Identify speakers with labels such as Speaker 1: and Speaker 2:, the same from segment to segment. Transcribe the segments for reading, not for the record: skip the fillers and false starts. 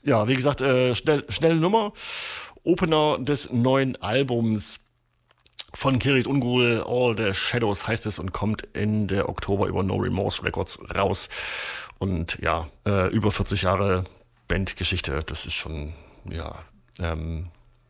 Speaker 1: Ja, wie gesagt, schnelle Nummer. Opener des neuen Albums von Kirit Ungol, All the Shadows heißt es und kommt Ende Oktober über No Remorse Records raus. Und ja, über 40 Jahre Bandgeschichte, das ist schon, ja, ähm,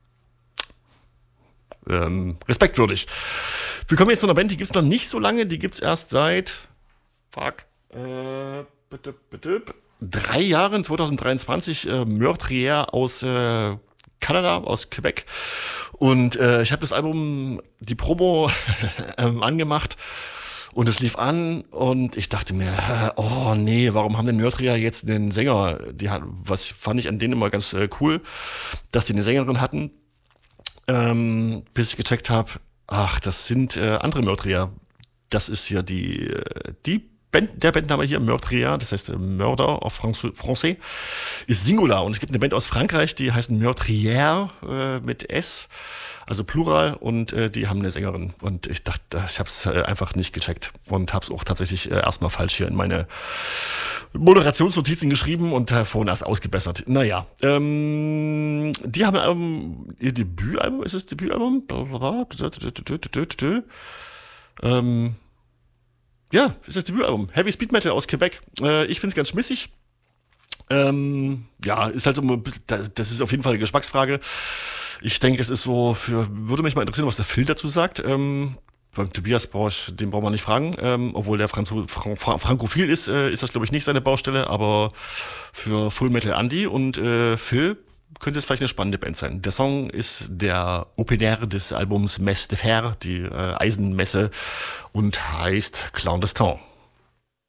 Speaker 1: respektwürdig. Wir kommen jetzt zu einer Band, die gibt's noch nicht so lange, die gibt's erst seit, fuck, bitte, 3 Jahren, 2023, Meurtrier aus Kanada, aus Quebec. Und ich habe das Album, die Promo angemacht und es lief an und ich dachte mir, oh nee, warum haben denn Meurtrier jetzt einen Sänger? Was fand ich an denen immer ganz cool, dass die eine Sängerin hatten, bis ich gecheckt habe, ach, das sind andere Meurtrier. Das ist hier die Band, der Bandname hier, Meurtrier, das heißt Mörder auf Français, ist Singular. Und es gibt eine Band aus Frankreich, die heißt Meurtrière mit S, also Plural, und die haben eine Sängerin. Und ich dachte, ich habe es einfach nicht gecheckt und habe es auch tatsächlich erstmal falsch hier in meine Moderationsnotizen geschrieben und vorhin erst ausgebessert. Naja, die haben ihr Debütalbum, ist es Debütalbum? Ja, ist das Debütalbum. Heavy Speed Metal aus Quebec. Ich find's ganz schmissig. Ja, ist halt so ein bisschen, das ist auf jeden Fall eine Geschmacksfrage. Ich denke, es ist so würde mich mal interessieren, was der Phil dazu sagt. Beim Tobias den braucht man nicht fragen. Obwohl der Frankophil ist das, glaube ich, nicht seine Baustelle, aber für Full Metal Andy und Phil könnte es vielleicht eine spannende Band sein. Der Song ist der Opener des Albums Messe de Fer, die Eisenmesse, und heißt Clandestin.